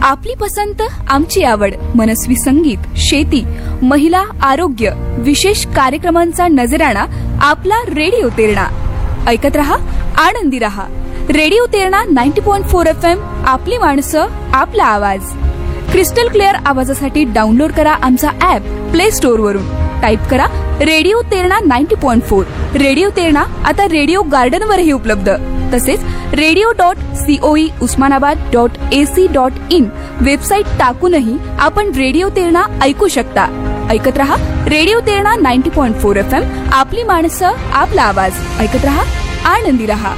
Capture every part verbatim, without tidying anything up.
आपली पसंत आमची आवड मनस्वी संगीत, शेती, महिला, आरोग्य, विशेष कार्यक्रमांचा नजराणा आपला रेडिओ तेरणा. ऐकत रहा, आनंदी रहा. रेडिओ तेरणा नव्वद पॉइंट फोर एफ एम. आपली माणसं, आपला आवाज. क्रिस्टल क्लिअर आवाजासाठी डाउनलोड करा आमचा ऍप प्ले स्टोअर वरून. टाईप करा रेडिओ तेरणा नव्वद पॉइंट फोर. रेडिओ तेरणा आता रेडिओ गार्डन वरही उपलब्ध. तसेच radio dot COE Osmanabad dot AC dot in website टाकूनही आपण रेडिओ तेरणा ऐकू शकता. ऐकत रहा रेडिओ तेरणा नव्वद पॉइंट फोर एफ एम. आपली माणसं, आपला आवाज. ऐकत रहा, आनंदी रहा.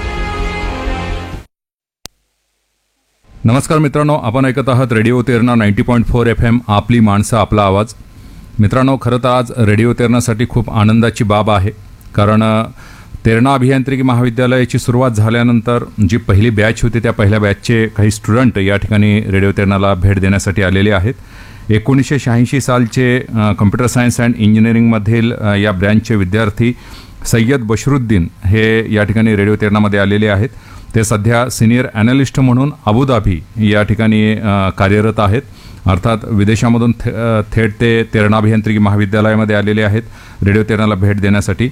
नमस्कार मित्रांनो, आपण ऐकत आहात रेडिओ तेरणा नव्वद पॉइंट फोर एफ एम. आपली माणसं, आपला आवाज. मित्रांनो, खरं तर आज रेडिओ तेरणासाठी खूप आनंदाची बाब आहे, कारण तेरणा अभियांत्रिकी महाविद्यालयाची सुरुवात झाल्यानंतर जी पहिली बॅच होती त्या पहिल्या बॅचचे काही स्टुडंट या ठिकाणी रेडिओ तेरणाला भेट देण्यासाठी आलेले आहेत. एकोणीसशे शहाऐंशी सालचे कम्प्युटर सायन्स अँड इंजिनिअरिंगमधील या ब्रँचचे विद्यार्थी सय्यद बशरुद्दीन हे या ठिकाणी रेडिओ तेरणामध्ये आलेले आहेत. ते सध्या सिनियर ॲनालिस्ट म्हणून अबुधाबी या ठिकाणी कार्यरत आहेत. अर्थात विदेशामधून थे थेट ते तेरणा अभियांत्रिकी महाविद्यालयामध्ये आलेले आहेत रेडिओ तेरणाला भेट देण्यासाठी.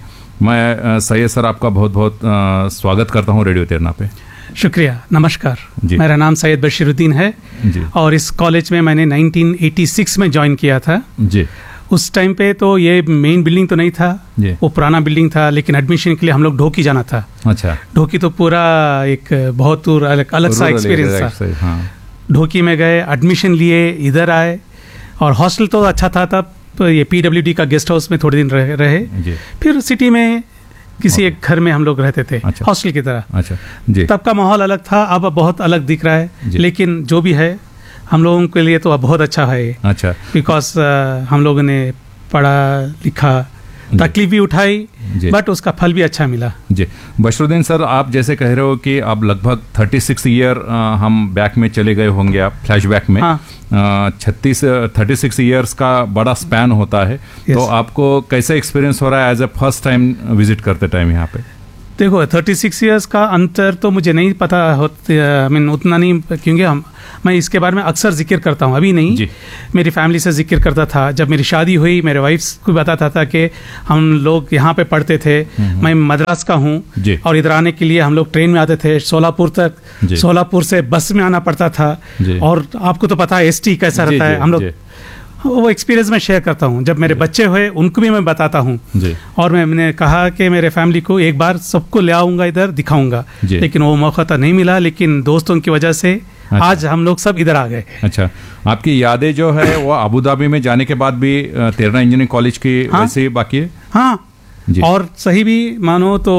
मैं सैयद सर आपका बहुत बहुत स्वागत करता हूं रेडियो तेरणा पे. शुक्रिया, नमस्कार. मेरा नाम सैयद बशीरुद्दीन है जी. और इस कॉलेज में मैंने नाइनटीन एटी सिक्स में ज्वाइन किया था जी. उस टाइम पे तो ये मेन बिल्डिंग तो नहीं था जी. वो पुराना बिल्डिंग था, लेकिन एडमिशन के लिए हम लोग ढोकी जाना था. अच्छा. ढोकी तो पूरा एक बहुत अलग अलग सा एक्सपीरियंस था. हाँ. ढोकी में गए, एडमिशन लिए, इधर आए, और हॉस्टल तो अच्छा था तब. ये पीडब्ल्यूडी का गेस्ट हाउस में थोड़े दिन रहे, रहे। फिर सिटी में किसी एक घर में हम लोग रहते थे, अच्छा, हॉस्टल की तरह. अच्छा जी. तब का माहौल अलग था, अब बहुत अलग दिख रहा है, लेकिन जो भी है हम लोगों के लिए तो अब बहुत अच्छा है. अच्छा. बिकॉज हम लोगों ने पढ़ा लिखा, तकलीफ भी उठाई, बट उसका फल भी अच्छा मिला. जी. बशरुद्दीन सर, आप जैसे कह रहे हो कि आप लगभग छत्तीस ईयर हम बैक में चले गए होंगे, आप फ्लैशबैक में. हाँ. छत्तीस थर्टी सिक्स ईयर्स का बड़ा स्पैन होता है. yes. तो आपको कैसे एक्सपीरियंस हो रहा है as a first time visit करते टाइम यहाँ पे? देखो, थर्टी सिक्स ईयर्स का अंतर तो मुझे नहीं पता होते, आई मीन उतना नहीं, क्योंकि हम मैं इसके बारे में अक्सर जिक्र करता हूँ. अभी नहीं जी. मेरी फैमिली से जिक्र करता था. जब मेरी शादी हुई, मेरे वाइफ को बताता था कि हम लोग यहाँ पे पढ़ते थे. मैं मद्रास का हूँ, और इधर आने के लिए हम लोग ट्रेन में आते थे सोलापुर तक. सोलापुर से बस में आना पड़ता था, और आपको तो पता है एस टी कैसा रहता है. हम लोग वो एक्सपीरियंस मैं शेयर करता हूँ. जब मेरे बच्चे हुए उनको भी मैं बताता हूँ, और मैं, मैंने कहा कि मेरे फैमिली को एक बार सबको ले आऊँगा, इधर दिखाऊंगा. लेकिन वो मौका तो नहीं मिला, लेकिन दोस्तों की वजह से अच्छा. आज हम लोग सब इधर आ गए. अच्छा. आपकी यादें जो है वो अबू धाबी में जाने के बाद भी तेरणा इंजीनियरिंग कॉलेज की हाँ? वैसे ही बाकी है. हाँ जी. और सही भी मानो तो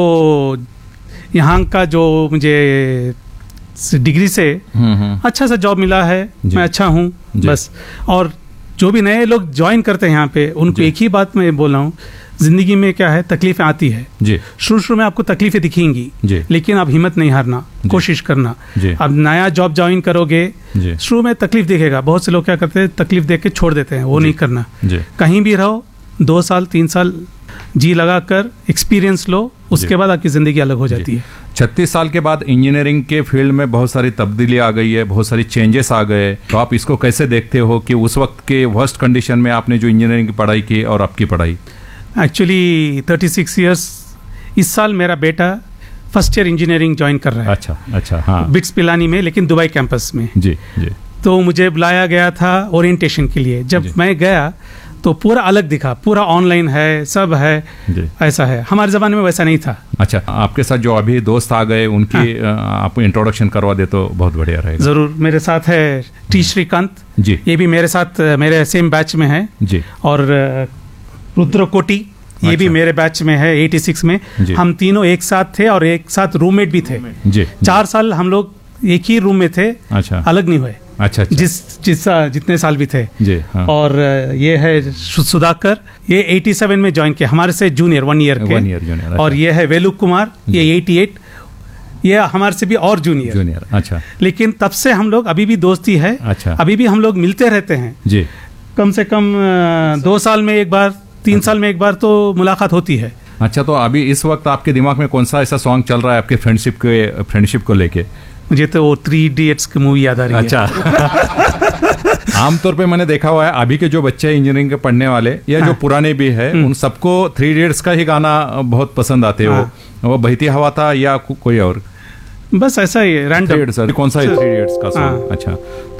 यहाँ का जो मुझे डिग्री से अच्छा सा जॉब मिला है, मैं अच्छा हूँ बस. और जो भी नए लोग ज्वाइन करते हैं यहाँ पे, उनको एक ही बात मैं बोल रहा हूँ, जिंदगी में क्या है, तकलीफें आती है. शुरू शुरू में आपको तकलीफें दिखेंगी, लेकिन आप हिम्मत नहीं हारना, कोशिश करना. अब नया जॉब ज्वाइन करोगे, शुरू में तकलीफ दिखेगा. बहुत से लोग क्या करते हैं, तकलीफ देख के छोड़ देते हैं. वो नहीं करना. कहीं भी रहो, दो साल तीन साल जी लगा कर एक्सपीरियंस लो, उसके बाद आपकी जिंदगी अलग हो जाती है. छत्तीस साल के बाद इंजीनियरिंग के फील्ड में बहुत सारी तब्दीली आ गई है, बहुत सारी चेंजेस आ गए. तो आप इसको कैसे देखते हो कि उस वक्त के वर्स्ट कंडीशन में आपने जो इंजीनियरिंग की पढ़ाई की और आपकी पढ़ाई? एक्चुअली थर्टी सिक्स ईयर्स, इस साल मेरा बेटा फर्स्ट ईयर इंजीनियरिंग ज्वाइन कर रहा है. अच्छा अच्छा. हाँ. बिट्स पिलानी में, लेकिन दुबई कैंपस में. जी जी. तो मुझे बुलाया गया था ओरिएंटेशन के लिए. जब मैं गया तो पूरा अलग दिखा, पूरा ऑनलाइन है, सब है, ऐसा है. हमारे ज़माने में वैसा नहीं था. अच्छा. आपके साथ जो अभी दोस्त आ गए, उनकी हाँ. आप इंट्रोडक्शन करवा दे तो बहुत बढ़िया रहेगा. ज़रूर. मेरे साथ है टी श्रीकांत जी. ये भी मेरे साथ मेरे सेम बैच में है जी. और रुद्र कोटी, ये अच्छा. भी मेरे बैच में है एटी सिक्स में. हम तीनों एक साथ थे और एक साथ रूममेट भी थे जी. चार साल हम लोग एक ही रूम में थे. अच्छा. अलग नहीं हुए. अच्छा, अच्छा. जिस जिस जितने साल भी थे जी. हाँ. और ये है सुधाकर, ये सत्तासी में ज्वाइन किया, हमारे से जूनियर वन ईयर के. One year junior. और ये है वेलू कुमार, ये अठासी, ये हमारे से भी और जूनियर जूनियर. अच्छा. लेकिन तब से हम लोग अभी भी दोस्ती है. अच्छा. अभी भी हम लोग मिलते रहते हैं जी. कम से कम दो साल में एक बार, तीन साल में एक बार तो मुलाकात होती है. अच्छा. तो अभी इस वक्त आपके दिमाग में कौन सा ऐसा सॉन्ग चल रहा है आपके फ्रेंडशिप के फ्रेंडशिप को लेके मुझे तो वो थ्री इडियट्स की मूवी याद आ रही अच्छा। है। आमतौर पे मैंने देखा हुआ है अभी के जो बच्चे इंजीनियरिंग के पढ़ने वाले या हाँ। जो पुराने भी है उन सबको थ्री इडियट्स का ही गाना बहुत पसंद आते हैं। हाँ। वो वो बहती हवा था या कोई और? बस ऐसा ही है सर कौन सा थ्री इडियट्स का सॉन्ग? अच्छा,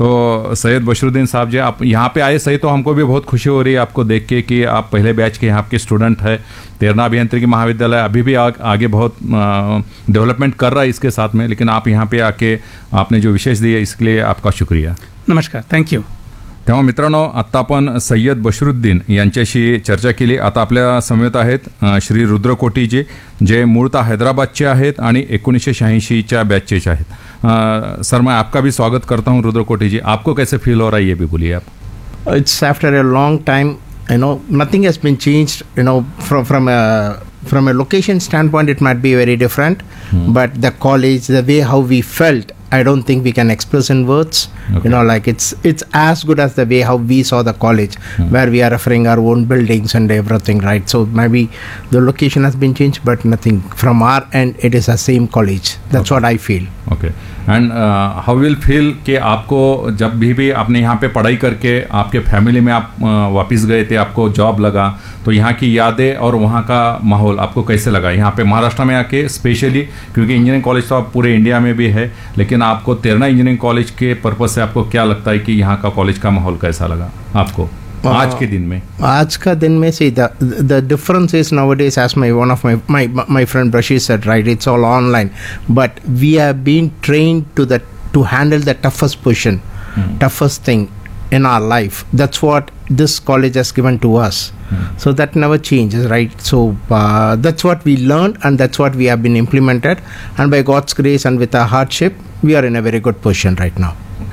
तो सैयद बशरुद्दीन साहब जी आप यहाँ पे आए सही, तो हमको भी बहुत खुशी हो रही है आपको देख के कि आप पहले बैच के यहाँ के स्टूडेंट है। तेरना अभियांत्रिकी महाविद्यालय अभी भी आ, आगे बहुत डेवलपमेंट कर रहा है इसके साथ में, लेकिन आप यहाँ पे आके आपने जो विशेष दिए इसके लिए आपका शुक्रिया। नमस्कार, थँक यू। तेव्हा मित्रांनो आत्ता आपण सय्यद बशरुद्दीन यांच्याशी चर्चा केली। आता आपल्या समवेत आहेत श्री रुद्र कोटीजी, जे मूळतः हैदराबादचे आहेत आणि एकोणीसशे शहाऐंशीच्या बॅचचे आहेत। सर मैं आपका भी स्वागत करता हूँ रुद्र कोटी जी, आपको कैसे फील हो रहा है ये भी बोलिए आप। It's after a long time, you know, nothing has been changed, you know, from from a from a location standpoint it might be very different, hmm. but the college, the way how we felt, I don't think we can express in words. Okay. You know, like it's it's as good as the way how we saw the college, hmm. where we are referring our own buildings and everything, right? So maybe the location has been changed, but nothing from our end. It is the same college. That's okay. what I feel. Okay. And how will feel कि आपको जब भी भी आपने यहाँ पे पढ़ाई करके आपके फैमिली में आप uh, वापस गए थे, आपको जॉब लगा, तो यहाँ की यादें और वहाँ का माहौल आपको कैसे लगा यहाँ पे महाराष्ट्र में आके, स्पेशली क्योंकि इंजीनियरिंग कॉलेज तो आप पूरे इंडिया में भी है, लेकिन आपको तेरना इंजीनियरिंग कॉलेज के पर्पज से आपको क्या लगता है कि यहाँ का कॉलेज का माहौल कैसा लगा आपको आज के दिन में? आज का दिन में see the the difference is nowadays, as my one of my my my friend Bashir said, right, it's all online, but we have been trained to the to handle the toughest position, hmm. toughest thing in our life. That's what this college has given to us. Hmm. So that never changes, right? So uh, that's what we learned and that's what we have been implemented, and by God's grace and with our hardship we are in a very good position right now.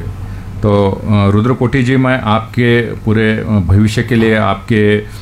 तो रुद्र कोटी जी, मैं आपके पूरे भविष्य के लिए, आपके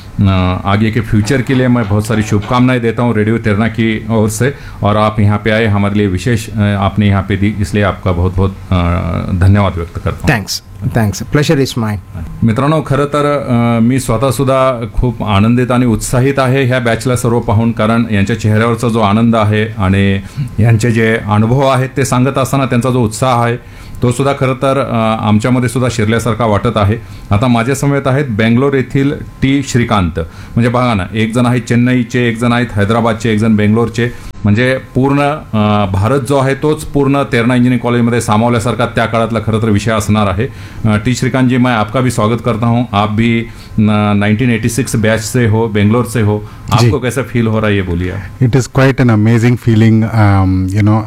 आगे के फ्यूचर के लिए मैं बहुत सारी शुभकामनाएं देता हूं रेडियो तेरना की ओर से, और आप यहां पे आए हमारे लिए विशेष आपने यहां पे दी, इसलिए आपका बहुत बहुत धन्यवाद व्यक्त करता हूं। Thanks thanks pleasure is mine. मित्रांनो, खरं तर मी स्वतः सुद्धा खूप आनंदित आणि उत्साहित आहे ह्या बॅचला सर्व पाहून, कारण यांच्या चेहऱ्यावरचा जो आनंद आहे आणि यांचे जे अनुभव आहेत ते सांगत असताना त्यांचा जो उत्साह आहे तो सुद्धा खरं तर आमच्यामध्ये सुद्धा शिरल्यासारखा वाटत आहे। आता माझ्या समवेत आहेत बेंगलोर येथील टी श्रीकांत, म्हणजे बघा ना, एक जण आहेत चेन्नईचे, एक जण आहेत हैदराबादचे, एक जण बेंगलोरचे, म्हणजे पूर्ण भारत जो आहे तोच पूर्ण तेरना इंजीनियरिंग कॉलेजमध्ये सामावल्यासारखा त्या काळातला खरं तर विषय असणार आहे। टी श्रीकांत जी, मैं आपका भी स्वागत करता हूँ। आप भी नाइनटीन एटी सिक्स बैच से हो, बेंगलोर से हो, आपको कैसा फील हो रहा है ये बोलिए। It is quite an amazing feeling, you know,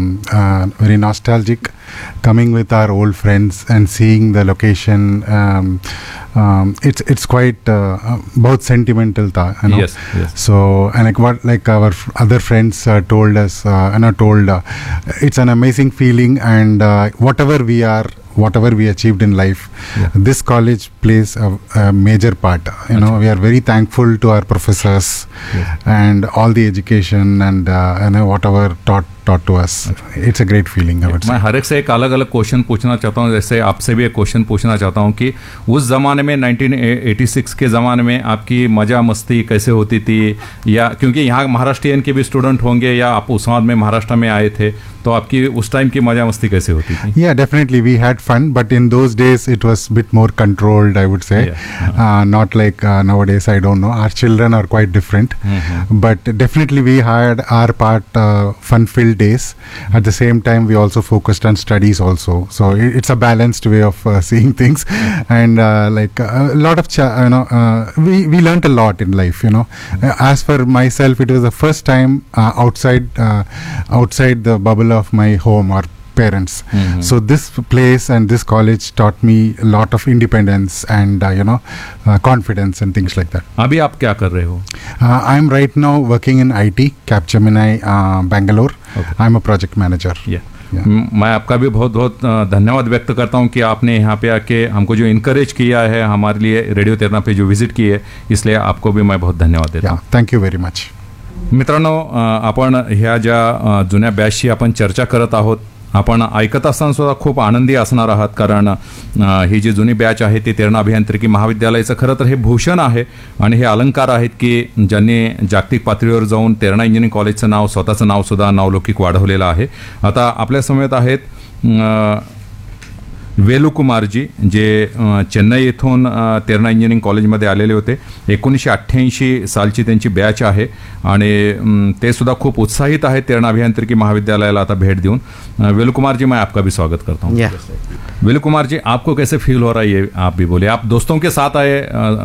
very nostalgic coming with our old friends and seeing the location. um, um, it's it's quite uh, both sentimental tha, you know? Yes, yes. So and like what like our f- other friends uh, told us uh, and are told, uh, it's an amazing feeling, and uh, whatever we are, whatever we achieved in life, yeah. this college plays a, a major part. You know, we are very thankful to our professors, yes. and all the education and uh, you know whatever taught taught to us. It's a great feeling, I would say. मैं हर एक से एक अलग अलग question पूछना चाहता हूँ, जैसे आपसे भी एक क्वेश्चन पूछना चाहता हूँ कि उस ज़माने में नाइनटीन एटी सिक्स के ज़माने में आपकी मज़ा मस्ती कैसे होती थी, या क्योंकि यहाँ महाराष्ट्रियन के भी स्टूडेंट होंगे या आप उस्मानाबाद में महाराष्ट्र में आए थे, तो आपकी उस टाइम की मज़ा मस्ती कैसे होती थी? Yeah, definitely we had fun, but in those days it was a bit more controlled, I would say. Yeah. Uh-huh. Uh, not like uh, nowadays, I don't know. Our children are quite different, mm-hmm. but definitely we had our part uh, fun-filled days. At the same time, we also focused on studies also. So it, it's a balanced way of uh, seeing things, and uh, like uh, a lot of ch- you know uh, we we learned a lot in life. You know, uh, as for myself, it was the first time uh, outside uh, outside the bubble of my home or parents. Mm-hmm. So this place and this college taught me a lot of independence and uh, you know uh, confidence and things like that. अभी आप क्या कर रहे हो? uh, I'm right now working in I T, Capgemini, uh, Bangalore. Okay. I'm a project manager. Yeah. Yeah. मैं आपका भी बहुत बहुत धन्यवाद व्यक्त करता हूं कि आपने यहाँ पे आके हमको जो इनकरेज किया है, हमारे लिए रेडियो तेरना पे जो विजिट की है, इसलिए आपको भी मैं बहुत धन्यवाद देता हूँ। Thank you very much. मित्रांनो, आपण ह्या ज्या जुन्या बॅचशी आपण चर्चा करत आहोत, आपण ऐकत असताना सुद्धा खूप आनंदी असणार आहात, कारण ही जी जुनी बॅच आहे ती तेरणा अभियांत्रिकी महाविद्यालयाचं खरं तर हे भूषण आहे आणि हे अलंकार आहेत की ज्यांनी जागतिक पातळीवर जाऊन तेरणा इंजिनिअरिंग कॉलेजचं नाव, स्वतःचं नाव सुद्धा नावलौकिक वाढवलेलं आहे. आता आपल्या समवेत आहेत वेलुकुमारजी जे चेन्नई येथून तेरणा इंजिनिअरिंग कॉलेजमध्ये आलेले होते. एकोणीसशे अठ्ठ्याऐंशी सालची त्यांची बॅच आहे आणि ते सुद्धा खूप उत्साहित आहेत तेरणा अभियांत्रिकी महाविद्यालयाला आता भेट देऊन. वेलुकुमार जी, मैं आपका भी स्वागत करता हूँ. yeah. वेलुकुमार जी, आपको कैसे फील हो रहा है ये आप भी बोले. आप दोस्तों के साथ आए,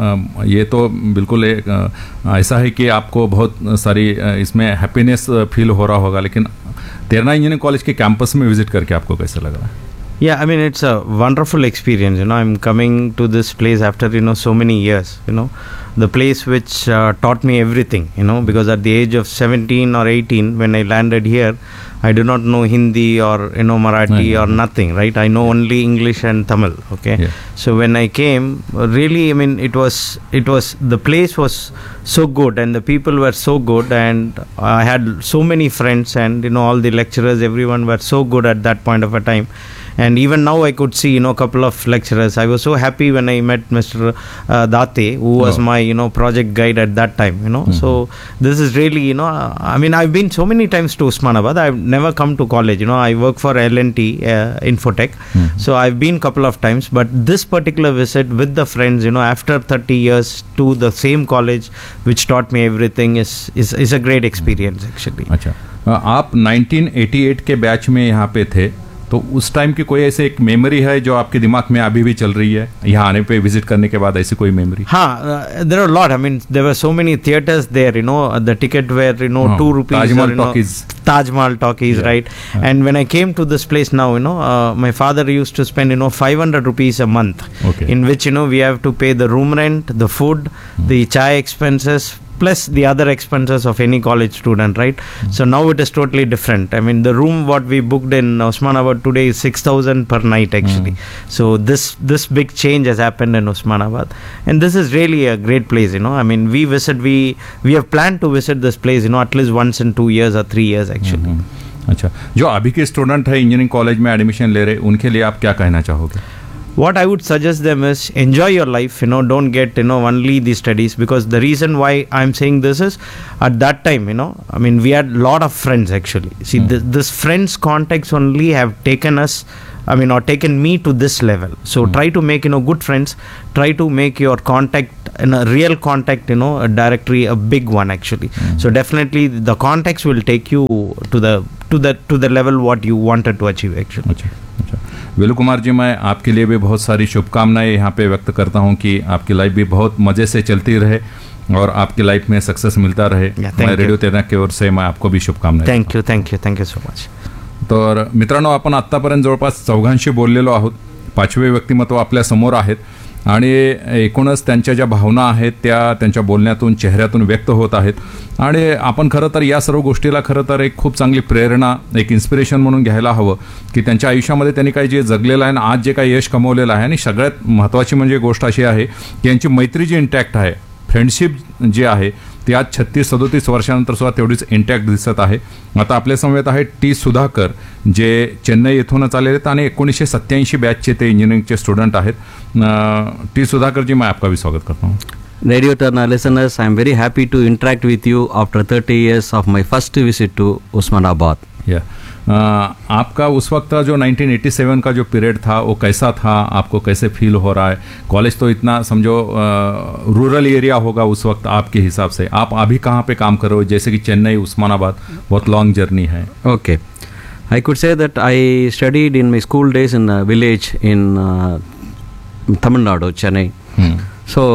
ये तो बिल्कुल एक ऐसा है कि आपको बहुत सारी इसमें हैप्पीनेस फील हो रहा होगा, लेकिन तेरणा इंजीनियरिंग कॉलेज के कैंपस में विजिट करके आपको कैसा लग रहा है? Yeah, I mean, it's a wonderful experience, you know. I'm coming to this place after, you know, so many years, you know. The place which uh, taught me everything, you know, because at the age of seventeen or eighteen, when I landed here, I do not know Hindi or, you know, Marathi yeah. or nothing, right? I know only English and Tamil, okay? Yeah. So when I came, really, I mean, it was, it was, the place was so good and the people were so good and I had so many friends and, you know, all the lecturers, everyone were so good at that point of a time. And even now I could see, you know, a couple of lecturers. I was so happy when I met Mister Uh, Date, who was oh. my, you know, project guide at that time, you know. Mm-hmm. So this is really, you know, I mean, I've been so many times to Osmanabad. I've never come to college, you know. I work for L and T, uh, Infotech. Mm-hmm. So I've been couple of times. But this particular visit with the friends, you know, after thirty years to the same college, which taught me everything, is is, is a great experience, actually. अच्छा, आप nineteen eighty eight के batch में यहाँ पे थे, तो उस time की कोई ऐसे एक मेमोरी है जो आपके दिमाग में अभी भी चल रही है यहाँ आने पे, विजिट करने के बाद, ऐसी कोई मेमोरी? हाँ, there are lot. I mean there were so many theatres there, you know. The ticket where, you know, to rupees. Taj Mahal talkies. Taj Mahal talkies, right. And when I came to this place now, you know, my father used to spend, you know, five hundred rupees a month, in which, you know, we have to pay the room rent, the food, hmm. the chai expenses, plus the other expenses of any college student, right? Mm. So now it is totally different. I mean, the room what we booked in Osmanabad today is six thousand per night, actually. Mm. So this this big change has happened in Osmanabad, and this is really a great place, you know. I mean, we visit we we have planned to visit this place, you know, at least once in two years or three years, actually. Mm-hmm. अच्छा, जो अभी के student है engineering college में admission ले रहे, उनके लिए आप क्या कहना चाहोगे? What I would suggest them is enjoy your life, you know, don't get, you know, only the studies, because the reason why I'm saying this is at that time, you know, I mean, we had a lot of friends, actually. See, mm. this, this friends contacts only have taken us, I mean, or taken me to this level. So mm. try to make, you know, good friends, try to make your contact, in a real contact, you know, a directory, a big one, actually. Mm. So definitely the contacts will take you to the, to the, to the level what you wanted to achieve, actually. अच्छा, अच्छा. वेलु कुमार जी, मैं आपके लिए भी बहुत सारी शुभकामनाएं यहाँ पे व्यक्त करता हूँ कि आपकी लाइफ भी बहुत मज़े से चलती रहे और आपकी लाइफ में सक्सेस मिलता रहे. yeah, मैं रेडिओ तेरणा की ओर से मैं आपको भी शुभकामनाएं. Thank you thank you thank you so much. तर मित्रांनो, आपण आत्तापर्यंत जवळपास चौघांशी बोललेलो आहोत. पाचवे व्यक्तिमत्व आपल्या समोर आहेत आणि एकूणच त्यांच्या ज्या भावना आहेत त्या त्यांच्या बोलण्यातून, चेहऱ्यातून व्यक्त होत आहेत. आणि आपण खरं तर या सर्व गोष्टीला खरं तर एक खूप चांगली प्रेरणा, एक इन्स्पिरेशन म्हणून घ्यायला हवं की त्यांच्या आयुष्यामध्ये त्यांनी काही जे जगलेलं आहे आणि आज जे काही यश कमवलेलं आहे, आणि सगळ्यात महत्त्वाची म्हणजे गोष्ट अशी आहे की यांची मैत्री जी इंटॅक्ट आहे, फ्रेंडशिप जी आहे ती आज छत्तीस सदोतीस वर्षानंतर सुद्धा तेवढीच इंटॅक्ट दिसत आहे. आता आपल्या समवेत आहे टी सुधाकर, जे चेन्नई येथूनच आलेले आहेत आणि एकोणीसशे सत्त्याऐंशी बॅचचे ते इंजिनिअरिंगचे स्टुडंट आहेत. टी सुधाकर जी, मैं आपका भी स्वागत करता हूँ. Radio Terna listeners, I am very happy to interact with you after thirty years of my first visit to Osmanabad. Yeah. Uh, आपका उस वक्त जो नाइनटीन एटी सेवन का जो पीरियड था वो कैसा था, आपको कैसे फील हो रहा है? कॉलेज तो इतना समझो रूरल एरिया होगा उस वक्त आपके हिसाब से. आप अभी कहाँ पे काम कर रहे हो? जैसे कि चेन्नई, उस्मानाबाद बहुत लॉन्ग जर्नी है. Okay, I could say that I studied in my school days in a village in uh, Tamil Nadu, Chennai. Hmm. So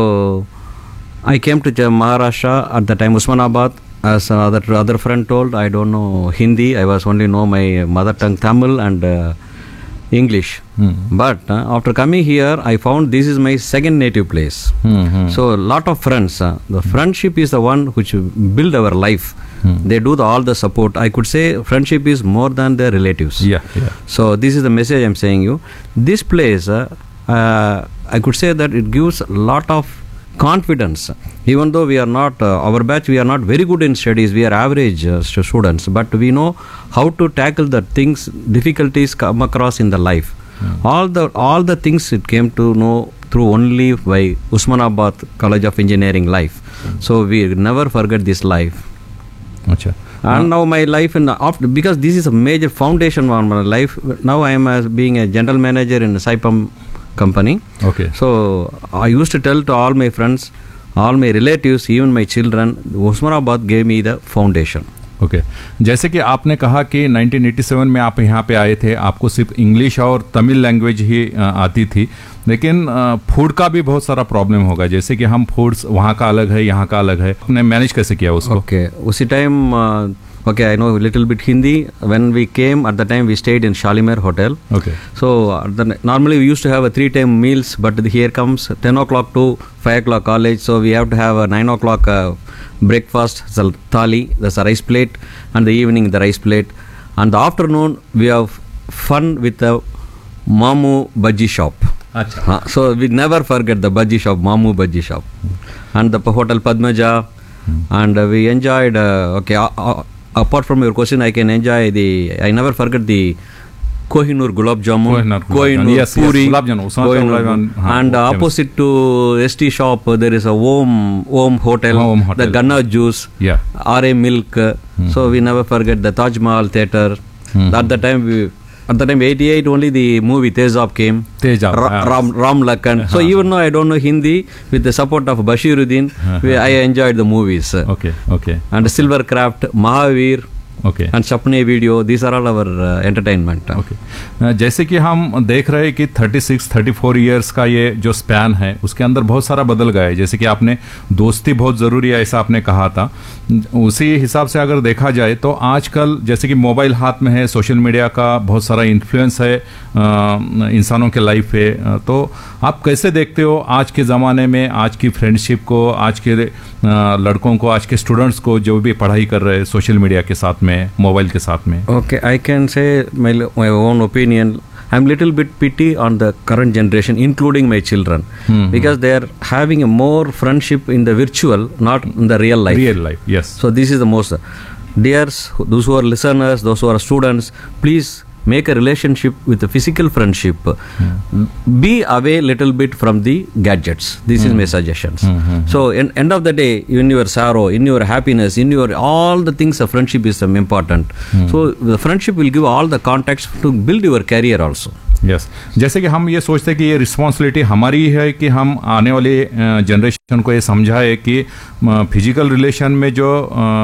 I came to Maharashtra at the time, Osmanabad. As another other friend told, I don't know Hindi. I was only know my mother tongue Tamil and uh, English. Mm-hmm. But uh, after coming here, I found this is my second native place. Mm-hmm. So a lot of friends. Uh, the mm-hmm. friendship is the one which build our life. Mm-hmm. They do the, all the support. I could say friendship is more than the relatives. Yeah, yeah. So this is the message I'm saying you. This place, uh, uh, I could say that it gives a lot of confidence. Even though we are not, uh, our batch, we are not very good in studies, we are average uh, students, but we know how to tackle the things, difficulties come across in the life. Mm. All the all the things it came to know through only by Osmanabad College of Engineering life. Mm. So we never forget this life. अच्छा, And now my life in after, because this is a major foundation on my life. Now I am as being a general manager in a Saipem company. Okay. So I used to tell to all my friends, all my relatives, even my children, Osmanabad gave me the foundation. Okay okay. जैसे कि आपने कहा कि nineteen eighty seven में आप यहाँ पे आए थे, आपको सिर्फ इंग्लिश और तमिल लैंग्वेज ही आती थी, लेकिन फूड का भी बहुत सारा प्रॉब्लम होगा, जैसे कि हम फूड्स वहाँ का अलग है, यहाँ का अलग है, आपने मैनेज कैसे किया उसको? Okay okay. उसी time okay, I know a little bit Hindi. When we came, at the time we stayed in Shalimar Hotel. Okay. So the, normally we used to have a three-time meals, but the, here comes ten o'clock to five o'clock college, so we have to have a nine o'clock uh, breakfast, the thali, that's a rice plate, and the evening the rice plate. And the afternoon we have fun with the Mamu Bhaji shop. Achha. Uh, so we never forget the Bhaji shop, Mamu Bhaji shop. And the Hotel Padmaja, and uh, we enjoyed, uh, okay, uh, uh, apart from your question, I can enjoy the, I never forget the Kohinoor Gulab Jamun, Kohinoor yes, Puri, yes, Gulab Jamun, Kohinoor, and uh, opposite to S T shop, uh, there is a Om, Om Hotel, Om Hotel. the Ganna juice, yeah. R A milk, uh, mm-hmm. so we never forget the Taj Mahal theatre. Mm-hmm. At the time, we, at the time, eighty-eight only the movie Tezab came. Tezab. Ra- yeah. Ram, Ram Lakhan. Uh-huh. So even though I don't know Hindi, with the support of Bashiruddin, uh-huh. we, I enjoyed the movies. Okay, okay. And Silvercraft, Mahavir, okay. and Sapne video, these are all our uh, entertainment. Okay. जैसे कि हम देख रहे हैं कि thirty six thirty four years का ये जो स्पैन है उसके अंदर बहुत सारा बदल गया है, जैसे कि आपने दोस्ती बहुत ज़रूरी है ऐसा आपने कहा था, उसी हिसाब से अगर देखा जाए तो आजकल जैसे कि मोबाइल हाथ में है, सोशल मीडिया का बहुत सारा इन्फ्लुएंस है इंसानों के लाइफ पे, तो आप कैसे देखते हो आज के ज़माने में आज की फ्रेंडशिप को, आज के लड़कों को, आज के स्टूडेंट्स को जो भी पढ़ाई कर रहे हैं सोशल मीडिया के साथ में, मोबाइल के साथ में? Okay, I can say my, my own opinion. I'm little bit pity on the current generation, including my children, mm-hmm. because they are having a more friendship in the virtual, not in the real life. Real life, yes. So this is the most. Dears, those who are listeners, those who are students, please make a relationship with the physical friendship. Mm. Be away little bit from the gadgets. This mm. is my suggestions. Mm-hmm. So in end of the day, in your sorrow, in your happiness, in your all the things of friendship is um, important. Mm. So the friendship will give all the context to build your career also. Yes yes. जैसे कि हम ये सोचते हैं कि ये responsibility हमारी है कि हम आने वाले जनरेशन को ये समझाए कि फिजिकल रिलेशन में जो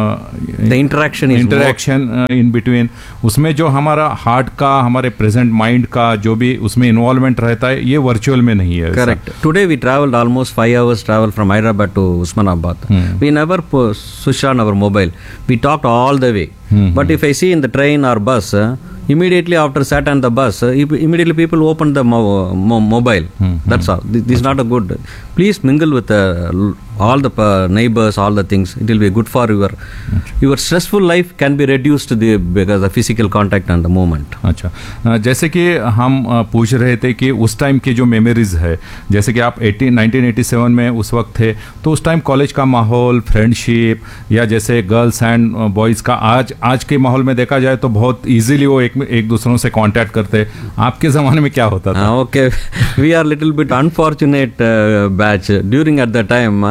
इंटरेक्शन इंटरेक्शन इन बिटवीन, उसमें जो हमारा हार्ट का, हमारे प्रेजेंट माइंड का जो भी उसमें इन्वॉल्वमेंट रहता है, ये वर्चुअल में नहीं है. Correct. Today we travelled almost five hours travel from Hyderabad to Osmanabad. We never switch on our mobile. We talked all the way. But if I see in the train or bus, uh, immediately after sat on the bus, uh, immediately people open the mo- mo- mobile. Mm-hmm. That's all. This, this is not a good. Please mingle with uh, all the uh, neighbors, all the things. It will be good for your okay. your stressful life can be reduced the because of physical contact and the movement. अच्छा, जैसे कि हम पूछ रहे थे कि उस time की जो मेमोरीज है, जैसे कि आप नाइनटीन एटी सेवन में उस वक्त थे, तो उस टाइम कॉलेज का माहौल, फ्रेंडशिप या जैसे गर्ल्स एंड बॉयज़ का आज आज के माहौल में देखा जाए तो बहुत इजीली वो एक एक दूसरों से कांटेक्ट करते. आपके ज़माने में क्या होता था? Okay, we are little bit unfortunate batch during at the time.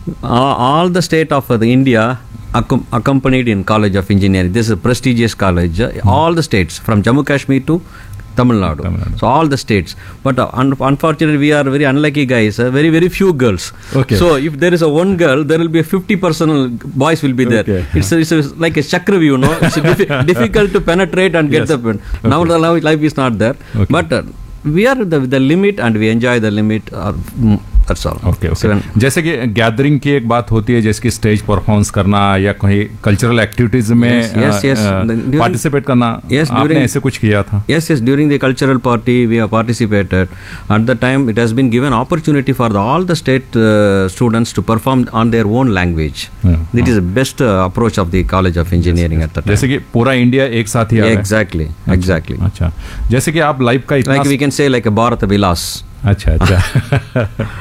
All the state of the India accompanied in College of Engineering. This is a prestigious college. Mm-hmm. All the states from Jammu Kashmir to Tamil Nadu. Tamil Nadu. So all the states. But uh, un- unfortunately, we are very unlucky guys. Uh, very, very few girls. Okay. So if there is a one girl, there will be a fifty percent boys will be there. Okay. It's, a, it's a, like a chakra view, you know. It's diffi- difficult to penetrate and get yes. the pen. Okay. Now the life is not there. Okay. But uh, we are the, the limit and we enjoy the limit. Uh, okay okay. जैसे कि gathering की एक बात होती है, जैसे कि stage performance करना या कहीं कल्चरल एक्टिविटीज में पार्टिसिपेट करना, आपने ऐसे कुछ किया था? Yes yes, during the cultural party we have participated. At the time it has been given opportunity for all the state students to perform on their own language. That is the best approach of the college of engineering at the time. जैसे कि पूरा India एक साथ ही. Exactly exactly. अच्छा, जैसे कि आप life का like we can say like अ भारत विलास. अच्छा अच्छा.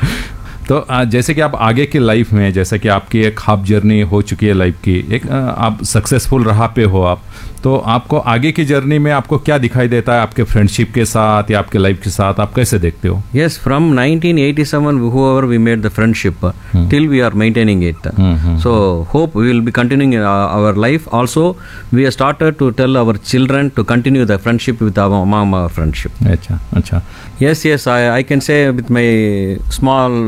तो जैसे कि आप आगे की लाइफ में, जैसे कि आपकी एक हाफ जर्नी हो चुकी है लाइफ की, एक आप सक्सेसफुल राह पे हो आप, तो आपको आगे की जर्नी में आपको क्या दिखाई देता है आपके फ्रेंडशिप के साथ या आपके लाइफ के साथ, आप कैसे देखते हो? Yes, from nineteen eighty-seven, whoever we made the friendship, hmm. till we are maintaining it. Hmm. So, hope we will be continuing uh, our life. Also, we have started to tell our children to continue the friendship with our among our friendship. अच्छा अच्छा. Yes, yes, I, I can say with my small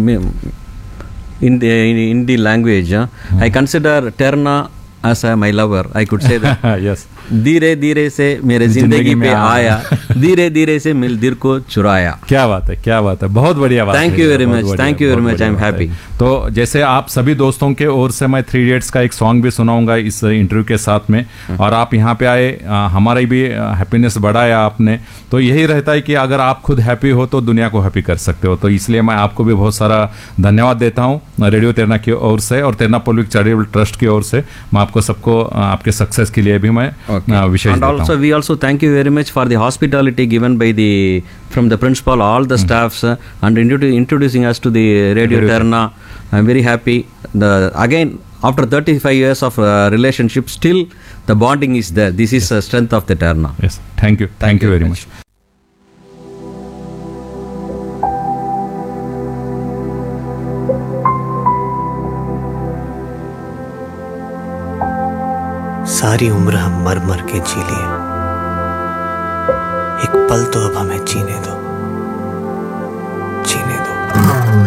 in the in, in the language, uh, hmm. I consider Terna as uh, my lover. I could say that. Yes. धीरे धीरे से मेरे जिंदगी पे आया, धीरे धीरे से मिल दिल को चुराया. क्या बात है, क्या बात है, बहुत बढ़िया बात है. Thank you very much, thank you very much, I am happy. तो जैसे आप सभी दोस्तों के ओर से मैं थ्री इडियट्स का एक सॉन्ग भी सुनाऊंगा इस इंटरव्यू के साथ में, और आप यहाँ पे आए, हमारा भी हैप्पीनेस बढ़ाया आपने. तो यही रहता है कि अगर आप खुद हैप्पी हो तो दुनिया को हैप्पी कर सकते हो. तो इसलिए मैं आपको भी बहुत सारा धन्यवाद देता हूँ रेडियो तेरना की ओर से और तेरना पब्लिक चैरिटेबल ट्रस्ट की ओर से. मैं आपको सबको आपके सक्सेस के लिए भी मैं विशेष and also we also thank you very much for the hospitality given by the from the principal, all the mm. staffs, uh, and introdu- introducing us to the Radio Terna. I'm very happy. The again after thirty-five years of uh, relationship, still the bonding is there. This is the yes. uh, strength of the Terna. Yes, thank you, thank, thank you very much. much. सारी उम्र हम मर मर के जी लिए, एक पल तो अब हमें जीने दो.